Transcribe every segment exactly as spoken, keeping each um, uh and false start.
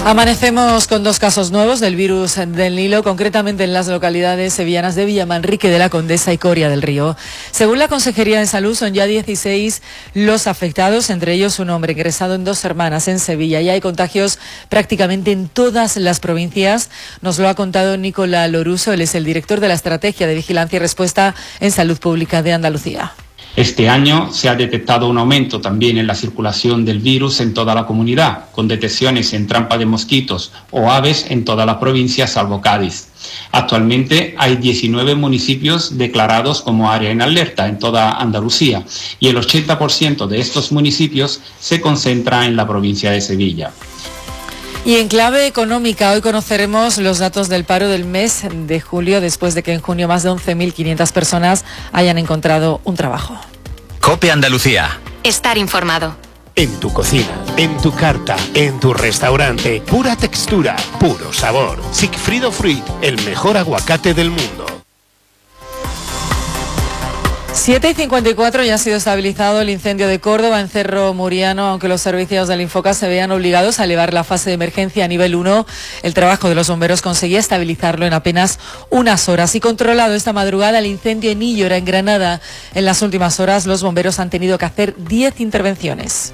Amanecemos con dos casos nuevos del virus del Nilo, concretamente en las localidades sevillanas de Villamanrique de la Condesa y Coria del Río. Según la Consejería de Salud, son ya dieciséis los afectados, entre ellos un hombre ingresado en Dos Hermanas, en Sevilla. Ya hay contagios prácticamente en todas las provincias. Nos lo ha contado Nicolás Loruso, él es el director de la Estrategia de Vigilancia y Respuesta en Salud Pública de Andalucía. Este año se ha detectado un aumento también en la circulación del virus en toda la comunidad, con detecciones en trampa de mosquitos o aves en toda la provincia, salvo Cádiz. Actualmente hay diecinueve municipios declarados como área en alerta en toda Andalucía y el ochenta por ciento de estos municipios se concentra en la provincia de Sevilla. Y en clave económica, hoy conoceremos los datos del paro del mes de julio, después de que en junio más de once mil quinientas personas hayan encontrado un trabajo. COPE Andalucía. Estar informado. En tu cocina, en tu carta, en tu restaurante, pura textura, puro sabor. Sigfrido Fruit, el mejor aguacate del mundo. siete y cincuenta y cuatro, ya ha sido estabilizado el incendio de Córdoba en Cerro Muriano, aunque los servicios del Infoca se vean obligados a elevar la fase de emergencia a nivel uno. El trabajo de los bomberos conseguía estabilizarlo en apenas unas horas. Y controlado esta madrugada el incendio en Illora, en Granada. En las últimas horas los bomberos han tenido que hacer diez intervenciones.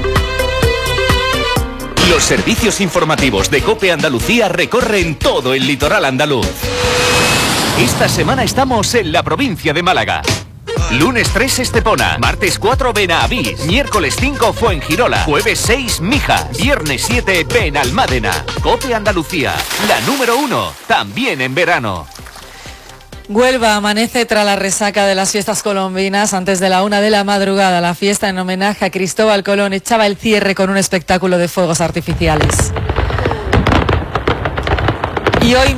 Los servicios informativos de COPE Andalucía recorren todo el litoral andaluz. Esta semana estamos en la provincia de Málaga. Lunes tres, Estepona. Martes cuatro, Benavís. Miércoles cinco, Fuengirola. Jueves seis, Mijas. Viernes siete, Benalmádena. COPE Andalucía, la número uno, también en verano. Huelva amanece tras la resaca de las fiestas colombinas. Antes de la una de la madrugada, la fiesta en homenaje a Cristóbal Colón echaba el cierre con un espectáculo de fuegos artificiales. Y hoy